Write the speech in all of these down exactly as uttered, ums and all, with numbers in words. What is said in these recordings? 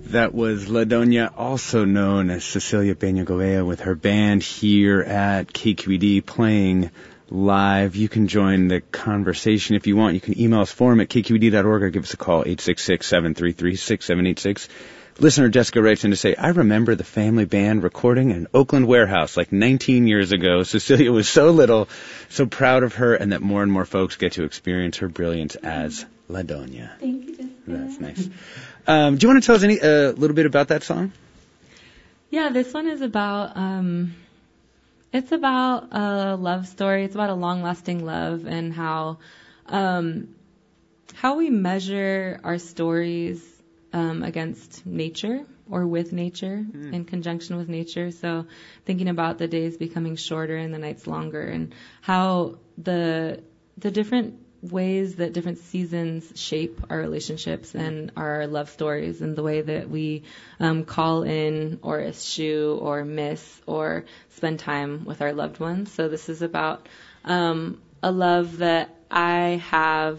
That was La Doña, also known as Cecilia Peña Govea, with her band here at K Q E D playing live. You can join the conversation if you want. You can email us, forum at k q e d dot org, or give us a call, eight six six, seven three three, six seven eight six. Listener Jessica writes in to say, I remember the family band recording in an Oakland warehouse like nineteen years ago. Cecilia was so little, so proud of her, and that more and more folks get to experience her brilliance as La Doña. Thank you, Jessica. That's nice. Um, do you want to tell us any a uh, little bit about that song? Yeah, this one is about, um, it's about a love story. It's about a long-lasting love and how, um, how we measure our stories um, against nature or with nature, mm. in conjunction with nature. So thinking about the days becoming shorter and the nights longer, and how the the different ways that different seasons shape our relationships and our love stories, and the way that we um, call in or eschew or miss or spend time with our loved ones. So this is about um, a love that I have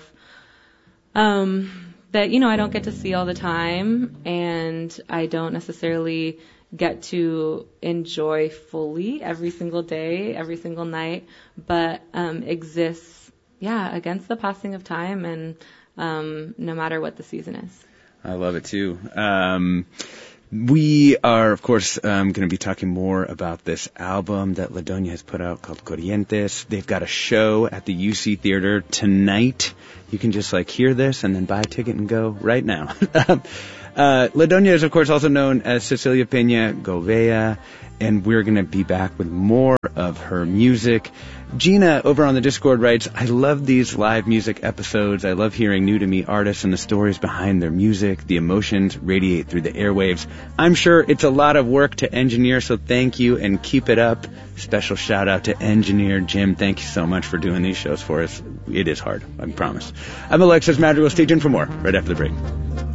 um, that, you know, I don't get to see all the time, and I don't necessarily get to enjoy fully every single day, every single night, but um, exists Yeah, against the passing of time, and um, no matter what the season is. I love it, too. Um, we are, of course, um, going to be talking more about this album that La Doña has put out called Corrientes. They've got a show at the U C Theater tonight. You can just, like, hear this and then buy a ticket and go right now. uh, La Doña is, of course, also known as Cecilia Peña Govea, and we're going to be back with more of her music. Gina over on the Discord writes, I love these live music episodes. I love hearing new to me artists and the stories behind their music. The emotions radiate through the airwaves. I'm sure it's a lot of work to engineer, so thank you and keep it up. Special shout out to engineer Jim. Thank you so much for doing these shows for us. It is hard, I promise. I'm Alexis Madrigal. Stay tuned for more right after the break.